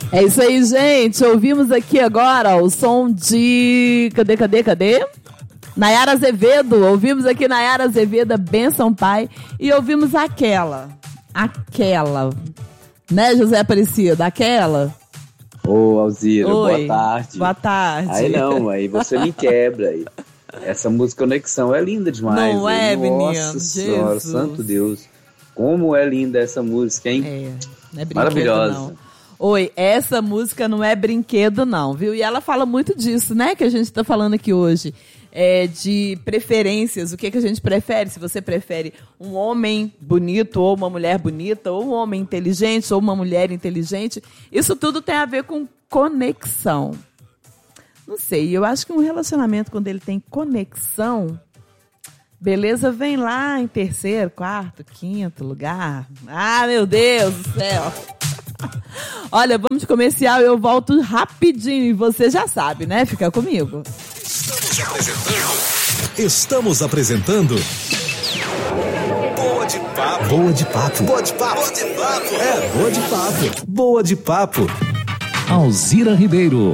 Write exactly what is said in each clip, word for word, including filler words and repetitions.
É isso aí, gente. Ouvimos aqui agora ó, o som de... Cadê, cadê, cadê? Nayara Azevedo. Ouvimos aqui Nayara Azevedo, Benção Pai. E ouvimos aquela. Aquela. Né, José Aparecido? Aquela. Ô, Alzira, Oi. boa tarde. Boa tarde. Aí não, aí você me quebra aí. Essa música Conexão é linda demais. Não é, menino? Nossa Senhora, Jesus. santo Deus. Como é linda essa música, hein? É, não é brinquedo, maravilhosa. não. Oi, essa música não é brinquedo, não, viu? E ela fala muito disso, né? Que a gente tá falando aqui hoje. É, de preferências, o que, que a gente prefere? Se você prefere um homem bonito ou uma mulher bonita, ou um homem inteligente ou uma mulher inteligente, isso tudo tem a ver com conexão. Não sei, eu acho que um relacionamento, quando ele tem conexão, beleza vem lá em terceiro, quarto, quinto lugar. Ah, meu Deus do céu! Olha, vamos de comercial, eu volto rapidinho e você já sabe, né? Fica comigo. Estamos apresentando. Estamos apresentando. Boa de papo. Boa de papo. Boa de papo. Boa de papo. É, boa de papo. Boa de papo. Alzira Ribeiro.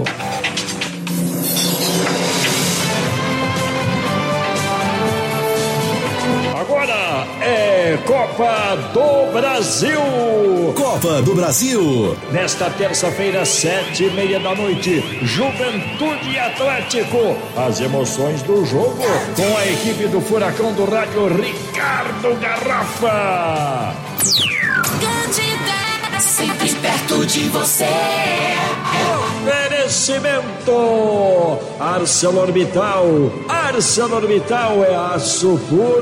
Agora é Copa do Brasil. Copa do Brasil. Nesta terça-feira, sete e meia da noite, Juventude e Atlético. As emoções do jogo com a equipe do Furacão do Rádio Ricardo Garrafa. Candida, sempre perto de você. Oferecimento ArcelorMittal. ArcelorMittal é aço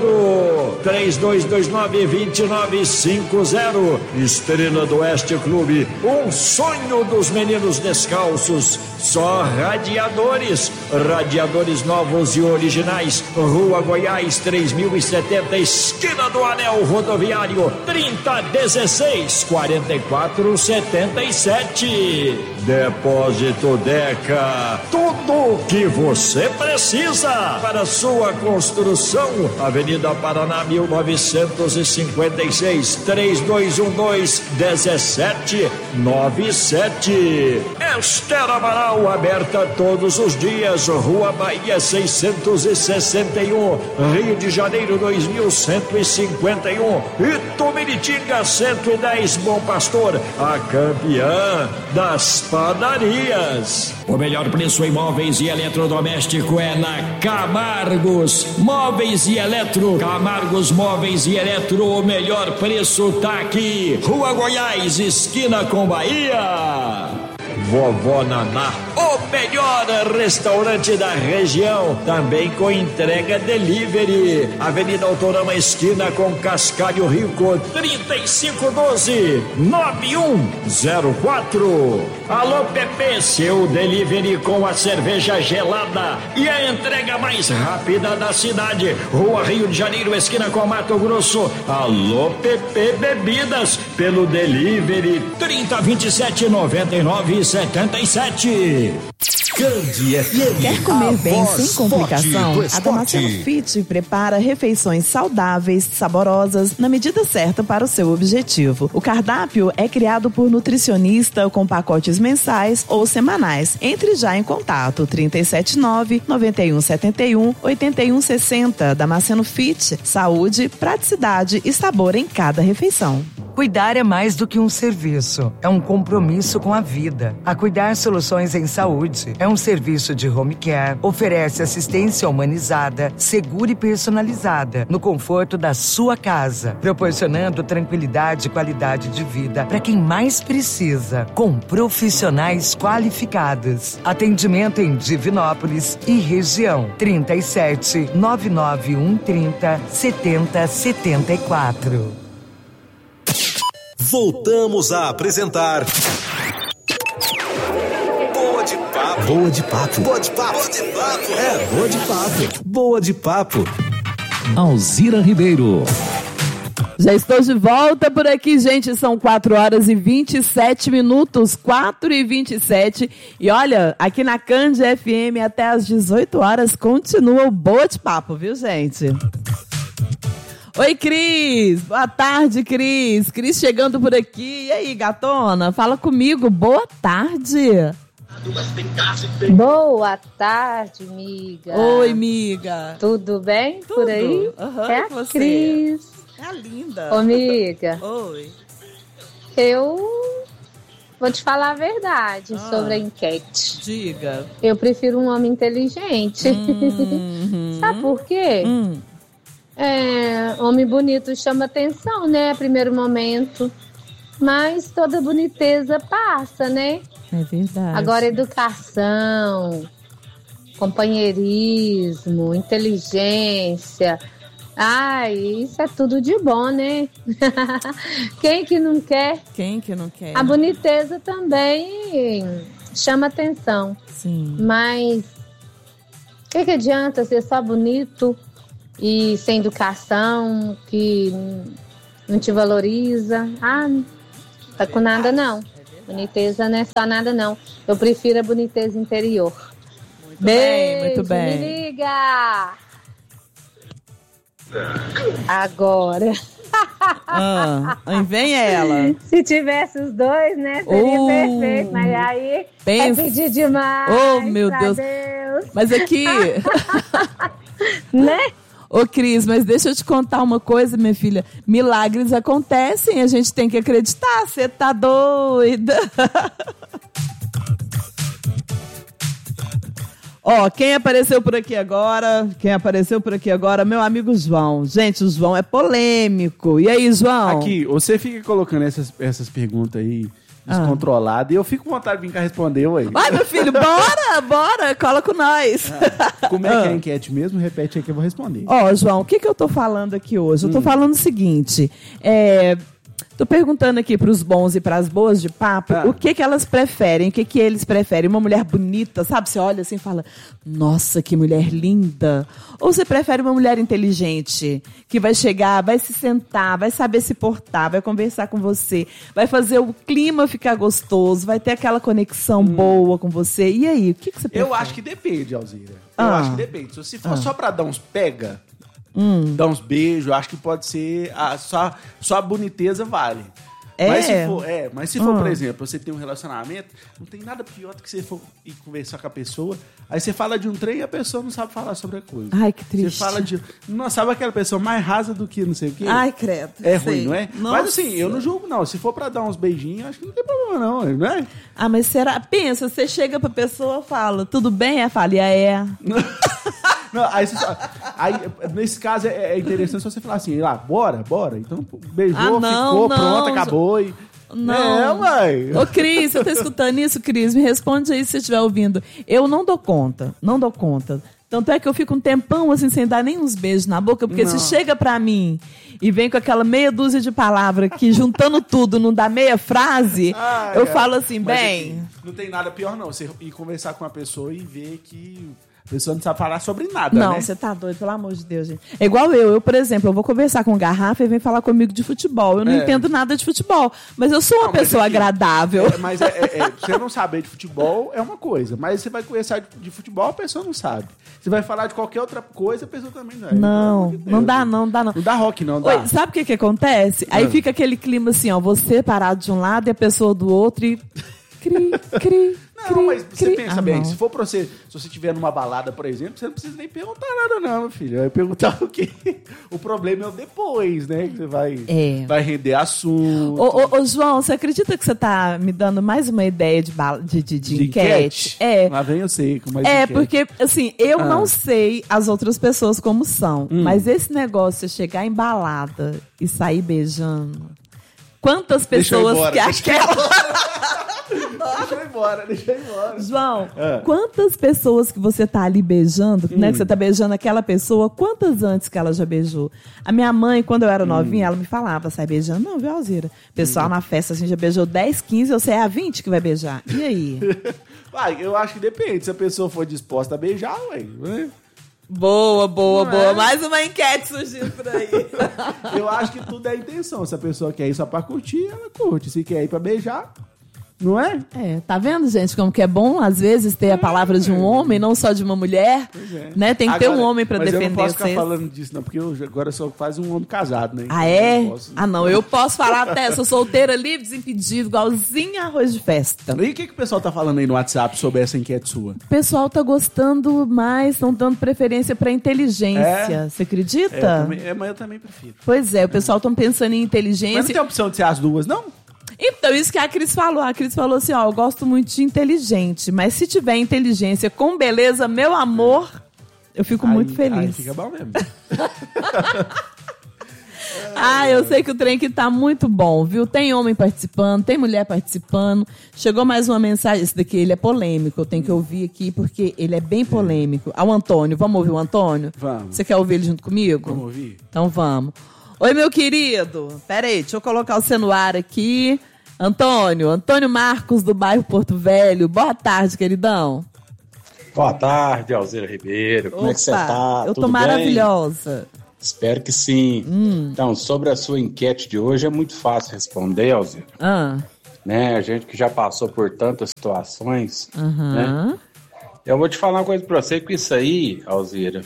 puro. três dois dois nove, dois nove cinco zero. Estrela do Oeste Clube, um sonho dos meninos descalços. Só radiadores, radiadores novos e originais. Rua Goiás três mil e setenta, esquina do Anel Rodoviário, trinta dezesseis, quarenta e quatro setenta e sete. Depósito Deca, tudo o que você precisa para sua construção. Avenida Paraná mil novecentos e cinquenta e seis, três dois um dois, um sete nove sete. Esther Amaral, aberta todos os dias. Rua Bahia seiscentos e sessenta e um, Rio de Janeiro dois mil cento e cinquenta e um. Itumiritinga cento e dez, Bom Pastor, a campeã das padarias. O melhor preço em móveis e eletrodoméstico é na Camargos Móveis e Eletro. Camargos Móveis e Eletro, o melhor preço tá aqui. Rua Goiás, esquina com Bahia. Vovó Naná, o melhor restaurante da região, também com entrega delivery. Avenida Autorama, esquina com Cascalho Rico, trinta e cinco doze, nove um zero quatro. Alô Pepe, seu delivery com a cerveja gelada e a entrega mais rápida da cidade. Rua Rio de Janeiro, esquina com Mato Grosso. Alô Pepe Bebidas, pelo delivery trinta, vinte e sete, noventa e nove, setenta e sete. Candi F M. Quer comer bem sem complicação? A Damasceno Fit prepara refeições saudáveis, saborosas, na medida certa para o seu objetivo. O cardápio é criado por nutricionista com pacotes mensais ou semanais. Entre já em contato trinta e sete nove, noventa e um setenta e um, oitenta e um sessenta. Damasceno Fit, saúde, praticidade e sabor em cada refeição. Cuidar é mais do que um serviço, é um compromisso com a vida. A Cuidar Soluções em Saúde é um serviço de home care, oferece assistência humanizada, segura e personalizada, no conforto da sua casa, proporcionando tranquilidade e qualidade de vida para quem mais precisa, com profissionais qualificados. Atendimento em Divinópolis e região, trinta e sete, nove nove um, trinta, setenta, setenta e quatro. Voltamos a apresentar Boa de Papo. Boa de Papo. Boa de Papo. Boa de Papo. É, Boa de Papo. Boa de Papo. Alzira Ribeiro. Já estou de volta por aqui, gente. São quatro horas e vinte e sete minutos. quatro e vinte e sete. E olha, aqui na Candi F M até às dezoito horas continua o Boa de Papo, viu, gente? Oi, Cris. Boa tarde, Cris. Cris chegando por aqui. E aí, gatona? Fala comigo. Boa tarde. Boa tarde, amiga. Oi, amiga. Tudo bem Tudo. por aí? Uhum, é a você. Cris. É a linda. Ô, amiga. Oi. Eu vou te falar a verdade ah, sobre a enquete. Diga. Eu prefiro um homem inteligente. Uhum. Sabe por quê? Hum. É, homem bonito chama atenção, né? A primeiro momento. Mas toda boniteza passa, né? É verdade. Agora, educação, companheirismo, inteligência. Ai, isso é tudo de bom, né? Quem que não quer? Quem que não quer? A boniteza também chama atenção. Sim. Mas o que, que adianta ser só bonito e sem educação, que não te valoriza? Ah, não tá com nada não. Boniteza não é só nada não. Eu prefiro a boniteza interior. Muito Beijo, bem, muito bem. Me liga! Agora. Ah, aí vem ela. Se tivesse os dois, né? Seria Oh, perfeito. Mas aí pensa. é pedir demais. Oh, meu pra Deus. Deus. Mas aqui... Né? Ô, Cris, mas deixa eu te contar uma coisa, minha filha. Milagres acontecem, a gente tem que acreditar. Você tá doida? Ó, quem apareceu por aqui agora? Quem apareceu por aqui agora? Meu amigo João. Gente, o João é polêmico. E aí, João? Aqui, você fica colocando essas, essas perguntas aí descontroladas ah. e eu fico com vontade de vir cá responder, ué. Vai, meu filho, bora, bora, cola com nós. Ah. Como é que é a enquete mesmo? Repete aí que eu vou responder. Ó, João, o que, que eu tô falando aqui hoje? Eu tô hum. falando o seguinte, é... Tô perguntando aqui pros bons e pras boas de papo, ah. o que que elas preferem, o que que eles preferem. Uma mulher bonita, sabe? Você olha assim e fala, nossa, que mulher linda. Ou você prefere uma mulher inteligente, que vai chegar, vai se sentar, vai saber se portar, vai conversar com você, vai fazer o clima ficar gostoso, vai ter aquela conexão hum. boa com você. E aí, o que que você prefere? Eu acho que depende, Alzira. Ah. Eu acho que depende. Se for ah. só pra dar uns pega... Hum. Dar uns beijos, acho que pode ser a, só, só a boniteza vale. É. Mas se for, é, mas se for hum. por exemplo, você tem um relacionamento, não tem nada pior do que você for ir conversar com a pessoa, aí você fala de um trem e a pessoa não sabe falar sobre a coisa. Ai, que triste. Você fala de... Não sabe aquela pessoa mais rasa do que não sei o quê? Ai, credo. É sei. ruim, não é? Nossa. Mas assim, eu não julgo não. Se for pra dar uns beijinhos, acho que não tem problema não, não é? Ah, mas será? Pensa, você chega pra pessoa e fala, tudo bem? Ela fala, e é. Não, aí, você só, aí, nesse caso, é, é interessante só você falar assim, lá, bora, bora. Então, beijou, ah, não, ficou, não. pronto, acabou. E... Não. É, mãe. Ô, Cris, você tá escutando isso, Cris? Me responde aí se você estiver ouvindo. Eu não dou conta, não dou conta. Tanto é que eu fico um tempão assim, sem dar nem uns beijos na boca, porque não. Se chega pra mim e vem com aquela meia dúzia de palavras que, juntando tudo, não dá meia frase, ah, eu é. falo assim, mas bem... Aqui, não tem nada pior, não. Você ir conversar com uma pessoa e ver que... A pessoa não sabe falar sobre nada, não, né? você tá doido, pelo amor de Deus, gente. É igual eu. Eu, por exemplo, eu vou conversar com um garrafa e vem falar comigo de futebol. Eu não é. entendo nada de futebol, mas eu sou uma não, pessoa aqui, agradável. É, mas é, é, é, você não saber de futebol é uma coisa, mas você vai conversar de, de futebol, a pessoa não sabe. Você vai falar de qualquer outra coisa, a pessoa também não é. Não, de não dá não, dá não. Não dá rock, não dá. Oi, sabe o que que acontece? Aí é. fica aquele clima assim, ó, você parado de um lado e a pessoa do outro e... Cri, cri, Não, cri, mas você cri. pensa ah, bem, não. se for pra você, se você estiver numa balada, por exemplo, você não precisa nem perguntar nada não, meu filho. Vai perguntar o quê? O problema é o depois, né? Que você vai, é. vai render assunto. Ô, ô, ô, João, você acredita que você tá me dando mais uma ideia de, bala, de, de, de, de enquete? enquete? É. Lá vem eu sei. Com mais é, enquete. Porque, assim, eu ah. não sei as outras pessoas como são, hum. mas esse negócio de chegar em balada e sair beijando, quantas pessoas embora, que aquela... Deixa eu ir embora, deixa eu ir embora. João, ah. quantas pessoas que você tá ali beijando, hum. né? Que você tá beijando aquela pessoa, quantas antes que ela já beijou? A minha mãe, quando eu era novinha, hum. ela me falava, sai beijando. Não, viu, Alzira? Pessoal hum. na festa, assim, já beijou dez, quinze, você é a vinte que vai beijar. E aí? Vai, eu acho que depende. Se a pessoa for disposta a beijar, ué, né? Boa, boa, não boa. É? Mais uma enquete surgindo por aí. Eu acho que tudo é intenção. Se a pessoa quer ir só pra curtir, ela curte. Se quer ir pra beijar... Não é? É, tá vendo, gente, como que é bom, às vezes, ter a palavra de um homem, não só de uma mulher, é. né? Tem que Agora, ter um homem pra mas defender eu não posso ficar vocês. falando disso, não, porque eu agora sou quase um homem casado, né? Ah, Então é? eu não posso- Ah, não, eu posso falar até, sou solteira, livre, desimpedido, igualzinho arroz de festa. E o que, que o pessoal tá falando aí no WhatsApp sobre essa enquete sua? O pessoal tá gostando mais, estão dando preferência pra inteligência. É? Você acredita? É, eu também, é, mas eu também prefiro. Pois é, o pessoal tá pensando em Mas não inteligência. tem opção de ser as duas, não? Então, isso que a Cris falou. A Cris falou assim, ó, eu gosto muito de inteligente, mas se tiver inteligência com beleza, meu amor, eu fico muito Aí- feliz. Aí fica bom mesmo. Ah, eu sei que o trem aqui tá muito bom, viu? Tem homem participando, tem mulher participando. Chegou mais uma mensagem. Esse daqui, ele é polêmico. Eu tenho que ouvir aqui porque ele é bem polêmico. Ah, o Antônio. Vamos ouvir o Antônio? Vamos. Você quer ouvir ele junto comigo? Vamos ouvir? Então vamos. Oi, meu querido. Pera aí, deixa eu colocar você no ar aqui. Antônio, Antônio Marcos, do bairro Porto Velho. Boa tarde, queridão. Boa tarde, Alzira Ribeiro. Como é que você tá? Eu tô Tudo bem? maravilhosa. Espero que sim. Hum. Então, sobre a sua enquete de hoje, é muito fácil responder, Alzira. Ah, Né? A gente que já passou por tantas situações, aham. né? Eu vou te falar uma coisa pra você, que isso aí, Alzira,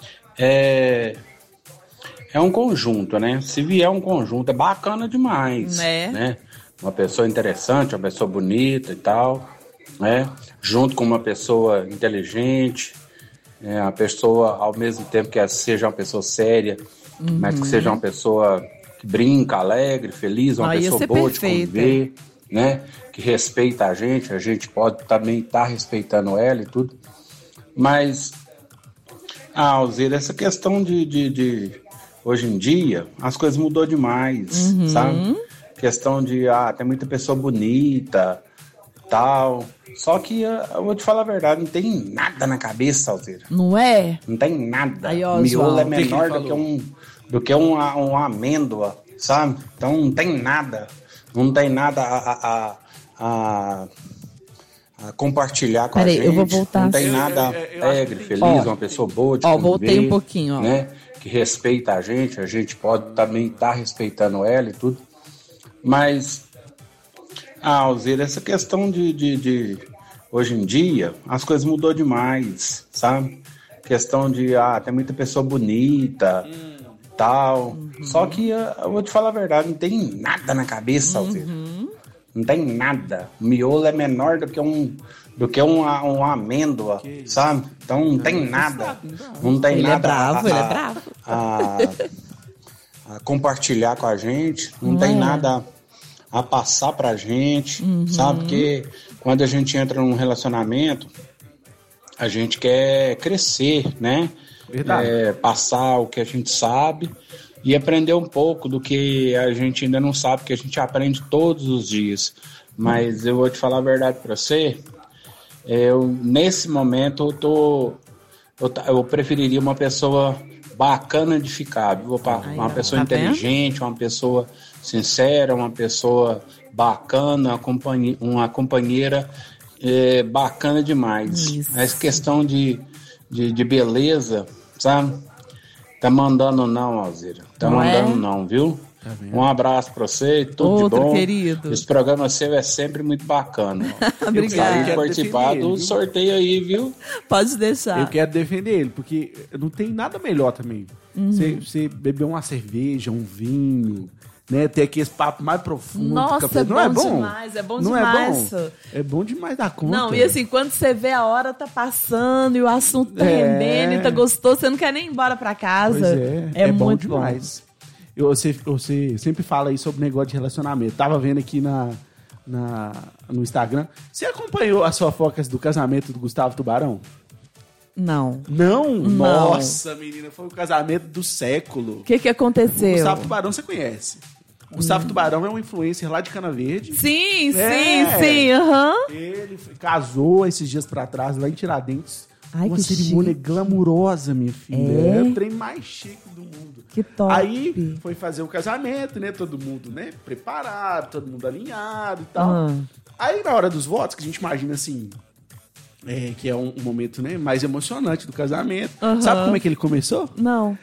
é... é um conjunto, né? Se vier um conjunto, é bacana demais, Né? né? Uma pessoa interessante, uma pessoa bonita e tal, né? Junto com uma pessoa inteligente, é, uma pessoa, ao mesmo tempo que seja uma pessoa séria, Uhum. mas que seja uma pessoa que brinca, alegre, feliz, uma Ah, ia pessoa ser boa perfeita. de conviver, né? Que respeita a gente, a gente pode também estar respeitando ela e tudo. Mas, ah, Alzira, essa questão de, de, de... Hoje em dia, as coisas mudou demais, Uhum. sabe? Questão de, ah, tem muita pessoa bonita, tal. Só que, ah, eu vou te falar a verdade, não tem nada na cabeça, Alzira. Não é? Não tem nada. Aí, ó, o miolo João, é o que que menor ele do que, falou? um, do que uma, uma amêndoa, sabe? Então não tem nada. Não tem nada a, a, a, a compartilhar com Peraí, a gente. eu vou voltar. Não tem Eu- nada eu- eu acho alegre, que feliz, Ó, uma pessoa boa de ó, conviver, voltei um pouquinho, ó. né? Que respeita a gente, a gente pode também estar respeitando ela e tudo. Mas, ah, Alzira, essa questão de, de, de... Hoje em dia, as coisas mudou demais, sabe? Questão de, ah, tem muita pessoa bonita, tal. Só que, ah, eu vou te falar a verdade, não tem nada na cabeça, Alzira. Não tem nada. O miolo é menor do que um... do que uma, uma amêndoa, sabe? Então não tem nada. Não tem Ele é nada bravo, a, ele é a- bravo. a- a compartilhar com a gente. Não, Não tem é? nada a passar pra gente, sabe? Porque quando a gente entra num relacionamento, a gente quer crescer, né? Verdade. É, passar o que a gente sabe e aprender um pouco do que a gente ainda não sabe, que a gente aprende todos os dias. Mas eu vou te falar a verdade pra você, eu, nesse momento, eu tô. Eu, ta- eu preferiria uma pessoa bacana de ficar, viu? Uma, Aí, uma ó, pessoa tá vendo? inteligente, uma pessoa sincera, uma pessoa bacana, uma, companhie- uma companheira é, bacana demais. Isso. Essa questão de, de, de beleza, sabe? Tá mandando não, Alzira. Tá Não é? mandando não, viu? vendo? Um abraço pra você, tudo Outro de bom. querido. Esse programa seu é sempre muito bacana. Obrigada. Gostaria de Quero participar defender do ele, viu? sorteio aí, viu? Pode deixar. Eu quero defender ele, porque não tem nada melhor também. Uhum. Você, você beber uma cerveja, um vinho, né? Ter aqui esse papo mais profundo. Nossa, com a é pessoa. bom demais, é bom não demais. É bom? É bom demais da conta. Não, e assim, quando você vê a hora tá passando e o assunto tá É. rendendo e tá gostoso, você não quer nem ir embora pra casa. Pois é, é, é bom muito demais. Eu, você, você sempre fala aí sobre negócio de relacionamento. Tava vendo aqui na, na, no Instagram. Você acompanhou as fofocas do casamento do Gustavo Tubarão? bom. Não. Não? Não. Nossa, menina, foi o casamento do século. O que que O aconteceu? Gustavo Tubarão você conhece. O Gustavo Tubarão é um influencer lá de Cana Verde. Sim, sim, É. sim, aham. Ele foi- casou esses dias pra trás lá em Tiradentes. Ai, Uma que cerimônia chique. glamurosa, minha filha. É? É o trem mais chique do mundo. Que top. Aí foi fazer o casamento, né? Todo mundo, né? Preparado, todo mundo alinhado e tal. Ah. Aí na hora dos votos, que a gente imagina assim, é, que é um, um momento, né, mais emocionante do casamento. Aham. Sabe como é que ele começou? Não.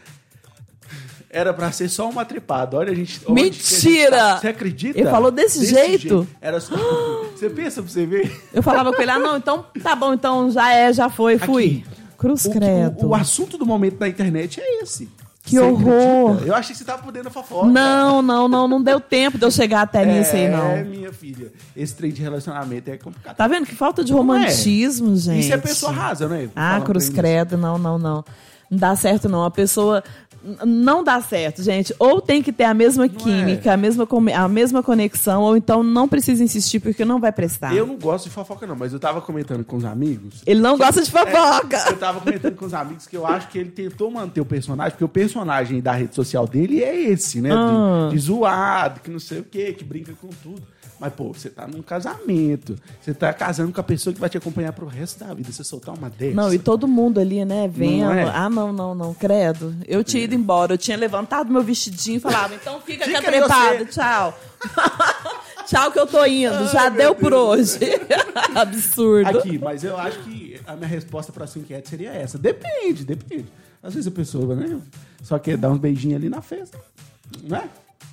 Era pra ser só uma trepada. Olha, a gente. onde que a gente Mentira! tá. Você acredita? Ele falou desse jeito? Era só. Você pensa pra você ver? Eu falava com ele, ah, não, então tá bom, então já é, já foi, fui. Aqui, Cruz o, credo. O, o assunto do momento da internet é esse. Que Você horror. acredita? Eu achei que você tava por dentro da fofoca. Não, não, não, não deu tempo de eu chegar até nisso aí, não. É, minha filha, esse trem de relacionamento é complicado. Tá vendo? Que falta de Não romantismo, é. gente. Isso é pessoa rasa, né? Ah, Falando cruz pra credo, não, não, não. Não dá certo, não. A pessoa... Não dá certo, gente. Ou tem que ter a mesma Não química, é. a, mesma, come- a mesma conexão, ou então não precisa insistir porque não vai prestar. Eu não gosto de fofoca, não, mas eu tava comentando com os amigos. Ele não gosta de fofoca. É, eu tava comentando com os amigos que eu acho que ele tentou manter o personagem, porque o personagem da rede social dele é esse, né? Ah. De, de zoado, que não sei o quê, que brinca com tudo. Mas, pô, você tá num casamento. Você tá casando com a pessoa que vai te acompanhar pro resto da vida. Você soltar uma dessa. Não, e todo mundo ali, né, vendo. Não é? Ah, não, não, não, credo. Eu tinha ido embora, eu tinha levantado meu vestidinho e falava, então fica, Fica fica trepada, você. tchau. Tchau que eu tô indo, já Ai, deu meu por Deus. hoje. Absurdo. Aqui, mas eu acho que a minha resposta pra sua enquete seria essa. Depende, depende. Às vezes a pessoa, né, só quer dar uns beijinhos ali na festa, né?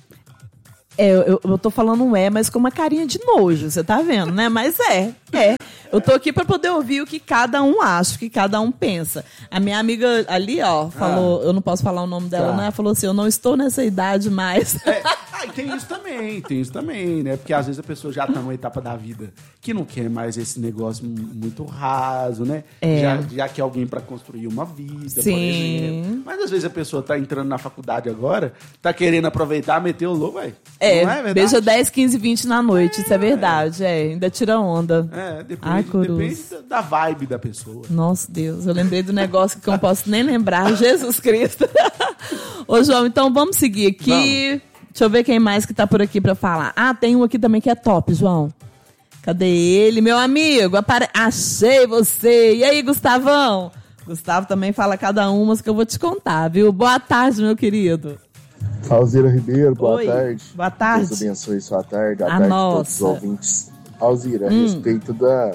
É, eu, eu tô falando um é, mas com uma carinha de nojo, você tá vendo, né? Mas é, é. Eu tô aqui pra poder ouvir o que cada um acha, o que cada um pensa. A minha amiga ali, ó, falou, eu não posso falar o nome dela, Tá. né? Ela falou assim, eu não estou nessa idade mais. É, ah, e tem isso também, tem isso também, né? Porque às vezes a pessoa já tá numa etapa da vida que não quer mais esse negócio m- muito raso, né? É. Já, já quer alguém pra construir uma vida, por Sim. exemplo. Mas às vezes a pessoa tá entrando na faculdade agora, tá querendo aproveitar, meter o louco, velho. É, Não é verdade? beija dez, quinze, vinte na noite, isso é verdade, é. Ainda tira onda. É, depende, Ai, Cruz. depende da- da vibe da pessoa. Nossa, Deus, eu lembrei do negócio que eu não posso nem lembrar. Jesus Cristo. Ô, João, então vamos seguir aqui. Deixa eu ver quem mais que tá por aqui pra falar. Ah, tem um aqui também que é top, João. Cadê ele? Meu amigo, apare... achei você. E aí, Gustavão? Gustavo também fala cada uma que eu vou te contar, viu? Boa tarde, meu querido. Alzira Ribeiro, boa Oi, tarde. boa tarde. Deus abençoe sua tarde, a A tarde de nossa. todos os ouvintes. Alzira, a Hum. respeito da,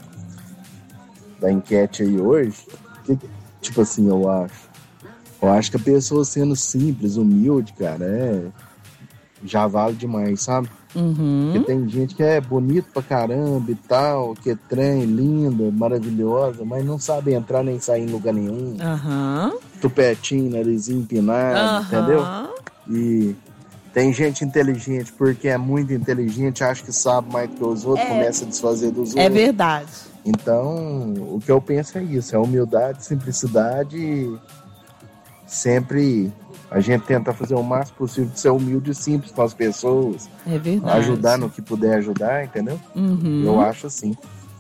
da enquete aí hoje, que, que- tipo assim, eu acho. Eu acho que a pessoa sendo simples, humilde, cara, é. Já vale demais, sabe? Uhum. Porque tem gente que é bonito pra caramba e tal, que é trem, linda, maravilhosa, mas não sabe entrar nem sair em lugar nenhum. Aham. Tupetinho, narizinho empinado, Aham. entendeu? E tem gente inteligente, porque é muito inteligente, acha que sabe mais do que os outros, É. começa a desfazer dos outros. É verdade. Então, o que eu penso é isso, é humildade, simplicidade e sempre a gente tenta fazer o máximo possível de ser humilde e simples com as pessoas, É verdade. ajudar no que puder ajudar, entendeu? Uhum. Eu acho assim.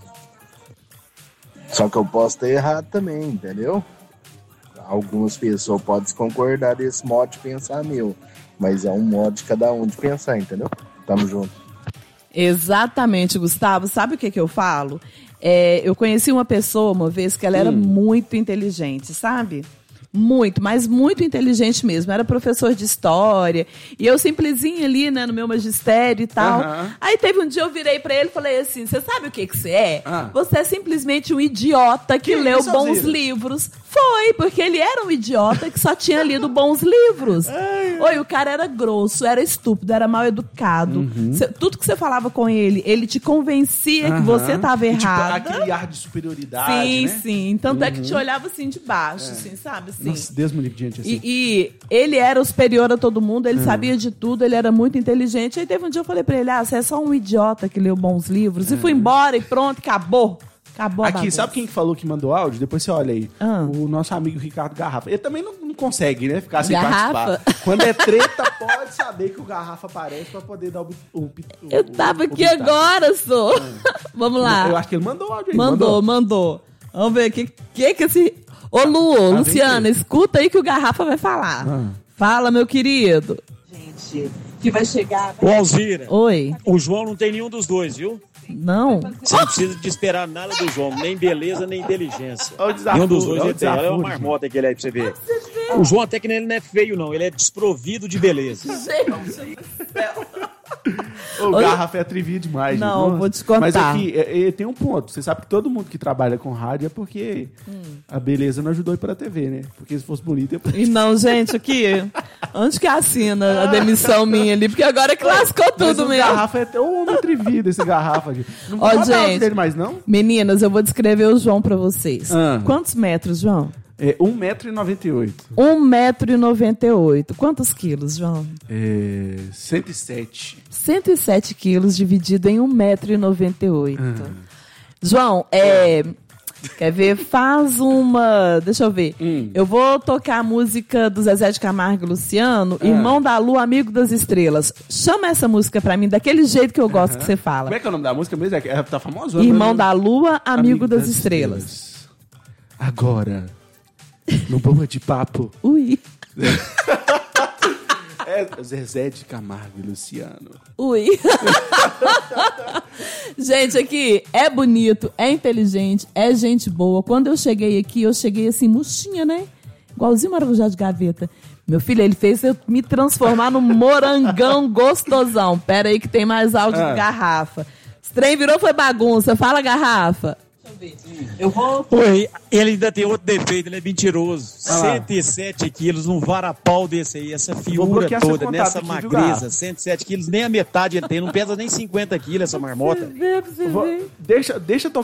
Só que eu posso ter errado também, entendeu? Algumas pessoas podem concordar desse modo de pensar meu, mas é um modo de cada um de pensar, entendeu? Tamo junto. Exatamente, Gustavo. Sabe o que, que eu falo? É, eu conheci uma pessoa uma vez que ela era Hum. muito inteligente, sabe? Muito, mas muito inteligente mesmo. Era professor de história. E eu simplesinha ali, né, no meu magistério e tal. Aham. Aí teve um dia eu virei pra ele e falei assim, você sabe o que que você é? Ah. Você é simplesmente um idiota que, Que leu isso, bons Alzira? livros. Foi, porque ele era um idiota que só tinha lido bons livros. Oi, o cara era grosso, era estúpido, era mal educado. Uhum. Cê- tudo que você falava com ele, ele te convencia que Aham. você estava E, tipo, errada. aquele ar de superioridade, Sim, né? sim. Então até que Uhum. te olhava assim de baixo, assim, sabe? Assim. Nossa, Deus me livre diante assim. E, e ele era o superior a todo mundo, ele Hum. sabia de tudo, ele era muito inteligente. Aí teve um dia eu falei pra ele, ah, você é só um idiota que leu bons livros. E fui embora e pronto, acabou. Acabou a Aqui, bagunça. sabe quem que falou que mandou áudio? Depois você olha aí. Ah. O nosso amigo Ricardo Garrafa. Ele também não, não consegue, né? Ficar sem Garrafa? participar. Quando é treta, pode saber que o Garrafa aparece pra poder dar o... o, o Eu tava o- o aqui pitaco. agora, sou. Vamos lá. Eu acho que ele mandou áudio aí. Mandou, mandou. Vamos ver o que, que que esse... Ô, Lu, ô, Ah, Luciana, vem aqui. escuta aí que o Garrafa vai falar. Ah. Fala, meu querido. Gente, que vai chegar... Ô, Alzira. Oi. O João não tem nenhum dos dois, viu? Não. Você não precisa de esperar nada do João, nem beleza, nem inteligência. Olha o desafio, Nenhum dos dois olha o ele tem. Olha desafio, uma marmota que ele é pra você ver. O João até que ele não é feio, não. Ele é desprovido de beleza. Gente do céu. O garrafa é atrevia demais. Não, gente. vou te contar. Mas aqui, é, é, tem um ponto. Você sabe que todo mundo que trabalha com rádio é porque hum. a beleza não ajudou a ir pra T V, né? Porque se fosse bonito... É... E não, gente, aqui... Onde que assina a demissão minha ali? Porque agora que lascou tudo mesmo. Garrafa é até um homem atrevido, esse garrafa. Gente. Não vou Ó, gente, dele mais, não? Meninas, eu vou descrever o João pra vocês. Ah. Quantos metros, João? É um metro e noventa e oito. um metro e noventa e oito. Quantos quilos, João? É... cento e sete. cento e sete quilos dividido em um metro e noventa e oito. Ah. João, é... Quer ver? Faz uma... Deixa eu ver. Hum. Eu vou tocar a música do Zezé de Camargo e Luciano, ah. Irmão da Lua, Amigo das Estrelas. Chama essa música pra mim daquele jeito que eu gosto uh-huh. que você fala. Como é que é o nome da música mesmo? É, tá famosa? Irmão da Lua, Amigo, Amigo das, das estrelas. estrelas. Agora, no Boa de Papo. Ui. É Zezé de Camargo e Luciano. Ui. Gente, aqui é bonito, é inteligente, é gente boa. Quando eu cheguei aqui, eu cheguei assim, murchinha, né? Igualzinho maracujá de gaveta. Meu filho, ele fez eu me transformar num morangão gostosão. Pera aí que tem mais áudio ah. de garrafa. Esse trem virou, foi bagunça. Fala, garrafa. Eu vou... Oi, ele ainda tem outro defeito, ele é mentiroso. Ah, cento e sete quilos, um varapau desse aí, essa fiura toda, nessa aqui, magreza. cento e sete quilos, nem a metade ele tem, não pesa nem cinquenta quilos essa marmota. Você vê, você vou... vê. Deixa, deixa tocar.